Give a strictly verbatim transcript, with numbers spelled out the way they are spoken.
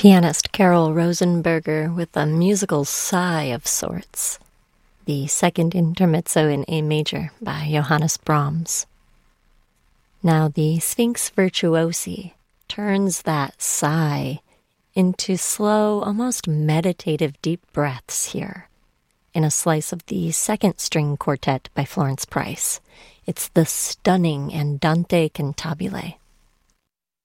Pianist Carol Rosenberger with a musical sigh of sorts. The second intermezzo in A major by Johannes Brahms. Now the Sphinx Virtuosi turns that sigh into slow, almost meditative deep breaths here in a slice of the second string quartet by Florence Price. It's the stunning Andante Cantabile.